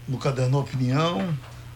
no Caderno Opinião,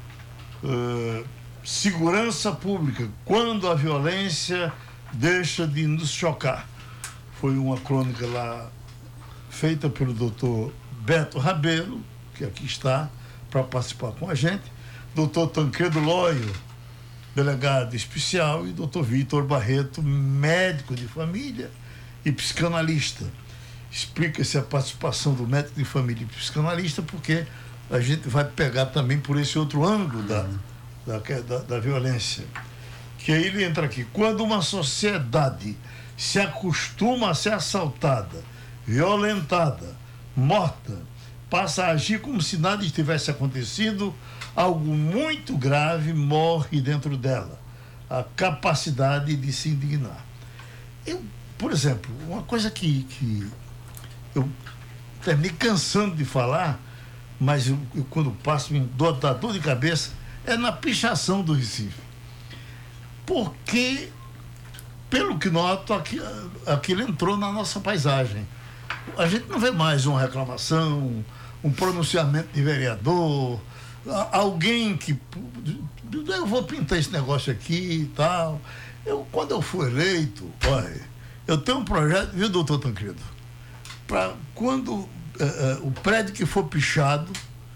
segurança pública, quando a violência deixa de nos chocar. Foi uma crônica lá feita pelo doutor Beto Rabelo, que aqui está para participar com a gente, doutor Tancredo Lóio, delegado especial, e doutor Vitor Barreto, médico de família e psicanalista. Explica-se a participação do médico de família e psicanalista, porque a gente vai pegar também por esse outro ângulo da violência. Que aí ele entra aqui. Quando uma sociedade se acostuma a ser assaltada, violentada, morta, passa a agir como se nada estivesse acontecido, algo muito grave morre dentro dela. A capacidade de se indignar. Por exemplo, uma coisa que eu terminei cansando de falar, mas eu quando passo me dá dor de cabeça, é na pichação do Recife. Porque, pelo que noto, aquilo entrou na nossa paisagem. A gente não vê mais uma reclamação, um pronunciamento de vereador, alguém que... Eu vou pintar esse negócio aqui e tal. Quando eu fui eleito, olha, eu tenho um projeto, viu, doutor Tancredo? Para quando o prédio que for pichado,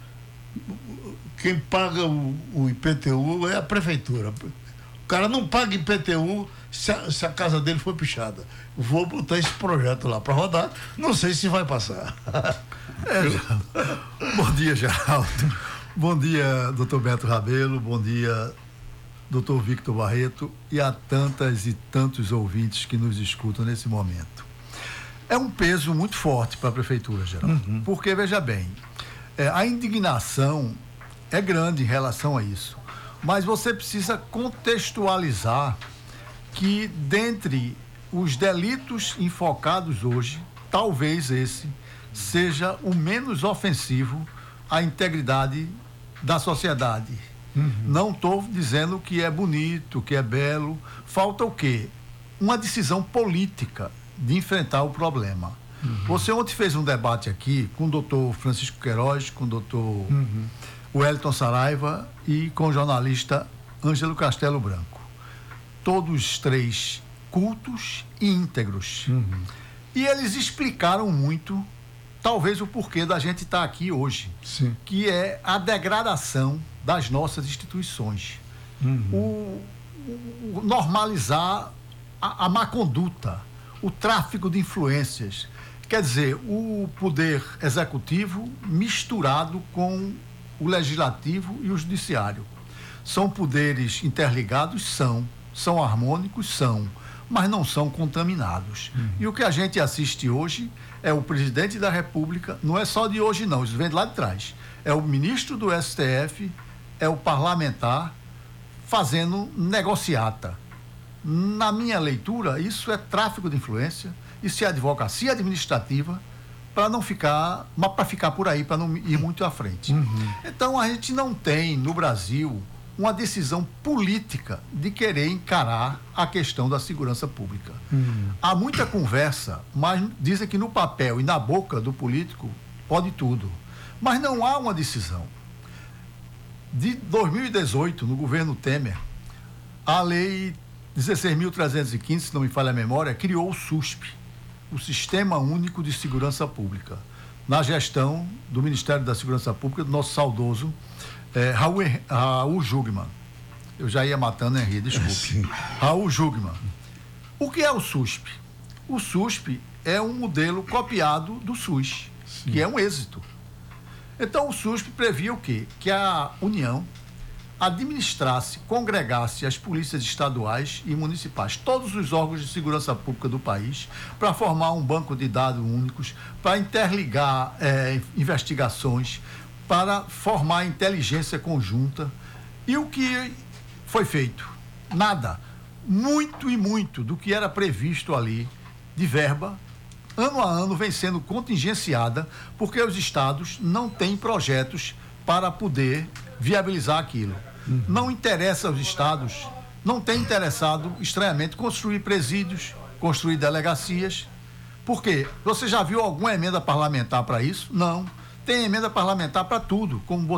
quem paga o IPTU é a prefeitura. O cara não paga IPTU se a casa dele for pichada. Vou botar esse projeto lá para rodar. Não sei se vai passar. Bom dia, Geraldo. Bom dia, doutor Beto Rabelo. Bom dia, doutor Victor Barreto. E a tantas e tantos ouvintes que nos escutam nesse momento. É um peso muito forte para a prefeitura, Geraldo. Porque, veja bem, a indignação é grande em relação a isso. Mas você precisa contextualizar que, dentre os delitos enfocados hoje, talvez esse seja o menos ofensivo à integridade da sociedade. Não estou dizendo que é bonito, que é belo. Falta o quê? Uma decisão política de enfrentar o problema. Você ontem fez um debate aqui com o doutor Francisco Queiroz, com o doutor Wellington Saraiva e com o jornalista Ângelo Castelo Branco. Todos três cultos e íntegros. E eles explicaram muito, talvez, o porquê da gente estar aqui hoje. Sim. Que é a degradação das nossas instituições. O normalizar a má conduta, o tráfico de influências. Quer dizer, o poder executivo misturado com o legislativo e o judiciário. São poderes interligados? São harmônicos? Mas não são contaminados. E o que a gente assiste hoje é o presidente da República, não é só de hoje não, isso vem de lá de trás. É o ministro do STF, é o parlamentar fazendo negociata. Na minha leitura, isso é tráfico de influência, isso é advocacia administrativa, para não ficar, mas para ficar por aí, para não ir muito à frente. Então, a gente não tem no Brasil uma decisão política de querer encarar a questão da segurança pública. Há muita conversa, mas dizem que no papel e na boca do político pode tudo. Mas não há uma decisão. De 2018, no governo Temer, a lei 16.315, se não me falha a memória, criou o SUSP, o Sistema Único de Segurança Pública, na gestão do Ministério da Segurança Pública, do nosso saudoso Raul Jugman. Eu já ia matando Henri, desculpe. Raul Jugman. O que é o SUSP? O SUSP é um modelo copiado do SUS, que é um êxito. Então, o SUSP previa o quê? Que a União administrasse, congregasse as polícias estaduais e municipais, todos os órgãos de segurança pública do país, para formar um banco de dados únicos, para interligar investigações, para formar inteligência conjunta. E o que foi feito? Nada. Muito e muito do que era previsto ali de verba, ano a ano vem sendo contingenciada, porque os estados não têm projetos para poder viabilizar aquilo. Não interessa aos estados, não tem interessado, estranhamente, construir presídios, construir delegacias. Por quê? Você já viu alguma emenda parlamentar para isso? Não. Tem emenda parlamentar para tudo, como